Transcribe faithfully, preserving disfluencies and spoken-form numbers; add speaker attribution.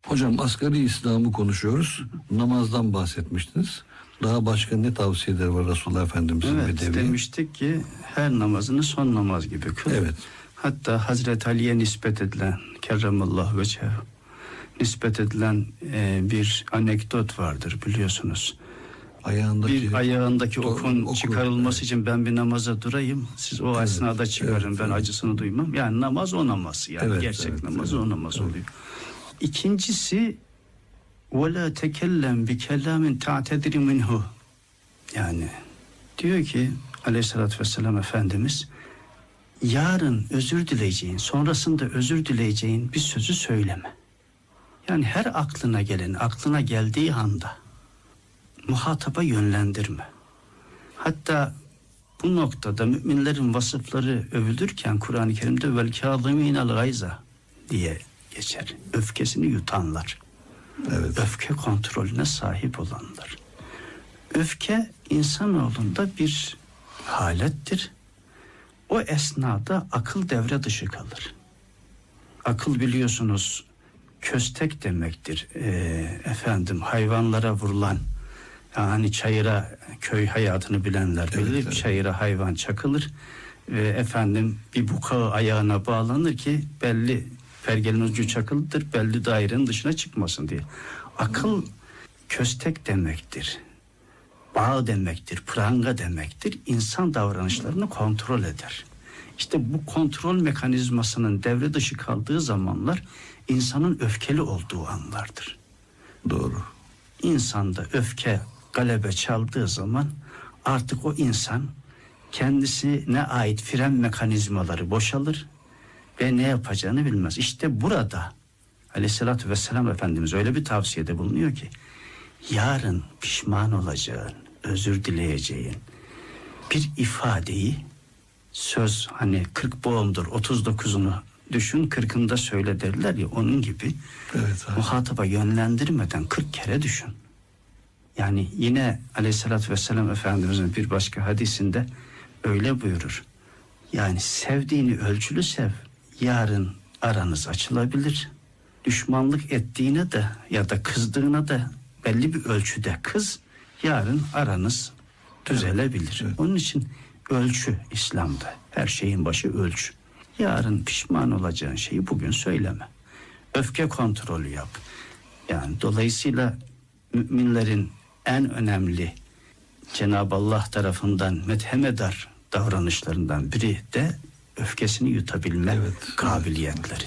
Speaker 1: Hocam asgari İslam'ı konuşuyoruz. Namazdan bahsetmiştiniz. Daha başka ne tavsiyeleri var Resulullah Efendimiz'in?
Speaker 2: Evet,
Speaker 1: bedevi?
Speaker 2: demiştik ki her namazını son namaz gibi kıl.
Speaker 1: Evet.
Speaker 2: Hatta Hazreti Ali'ye nispet edilen, kerremallahu vechehu, nispet edilen e, bir anekdot vardır biliyorsunuz.
Speaker 1: Ayağındaki,
Speaker 2: bir ayağındaki okun
Speaker 1: oku,
Speaker 2: çıkarılması
Speaker 1: evet.
Speaker 2: için ben bir namaza durayım. Siz o
Speaker 1: Evet,
Speaker 2: esnada çıkarın.
Speaker 1: evet,
Speaker 2: ben
Speaker 1: evet.
Speaker 2: acısını duymam. Yani namaz o namaz. Yani
Speaker 1: Evet,
Speaker 2: gerçek
Speaker 1: evet,
Speaker 2: namaz
Speaker 1: evet,
Speaker 2: o namaz
Speaker 1: evet.
Speaker 2: oluyor. İkincisi وَلَا تَكَلَّمْ بِكَلَّامٍ تَعْتَدِرِ مِنْهُ. Yani diyor ki Aleyhisselatü Vesselam Efendimiz, yarın özür dileyeceğin, sonrasında özür dileyeceğin bir sözü söyleme. Yani her aklına gelen, aklına geldiği anda muhataba yönlendirme. Hatta bu noktada müminlerin vasıfları övülürken Kur'an-ı Kerim'de vel kâzimînel gayza diye geçer. Öfkesini yutanlar.
Speaker 1: Evet.
Speaker 2: Öfke kontrolüne sahip olanlar. Öfke insanoğlunda bir halettir. O esnada akıl devre dışı kalır. Akıl biliyorsunuz köstek demektir. Ee, efendim hayvanlara vurulan, yani çayıra, köy hayatını bilenler bilir.
Speaker 1: Evet, evet.
Speaker 2: Çayıra hayvan çakılır ve efendim bir bukağı ayağına bağlanır ki belli pergelin ucu çakılıdır, belli dairenin dışına çıkmasın diye. Akıl köstek demektir. Bağ demektir, pranga demektir. İnsan davranışlarını kontrol eder. İşte bu kontrol mekanizmasının devre dışı kaldığı zamanlar insanın öfkeli olduğu anlardır.
Speaker 1: Doğru.
Speaker 2: İnsanda öfke galebe çaldığı zaman artık o insan kendisine ait fren mekanizmaları boşalır ve ne yapacağını bilmez. İşte burada Aleyhisselatü Vesselam Efendimiz öyle bir tavsiyede bulunuyor ki yarın pişman olacağın, özür dileyeceğin bir ifadeyi, söz hani kırk boğumdur, otuz dokuzunu düşün, kırkında söyle derler ya, onun gibi
Speaker 1: Evet, abi.
Speaker 2: muhataba yönlendirmeden kırk kere düşün. Yani yine Aleyhisselatü Vesselam Efendimizin bir başka hadisinde öyle buyurur. Yani sevdiğini ölçülü sev. Yarın aranız açılabilir. Düşmanlık ettiğine de ya da kızdığına da belli bir ölçüde kız. Yarın aranız düzelebilir.
Speaker 1: Evet, evet.
Speaker 2: Onun için ölçü İslam'da. Her şeyin başı ölçü. Yarın pişman olacağın şeyi bugün söyleme. Öfke kontrolü yap. Yani dolayısıyla müminlerin en önemli Cenab-ı Allah tarafından methemedar davranışlarından biri de öfkesini yutabilme
Speaker 1: Evet.
Speaker 2: kabiliyetleridir.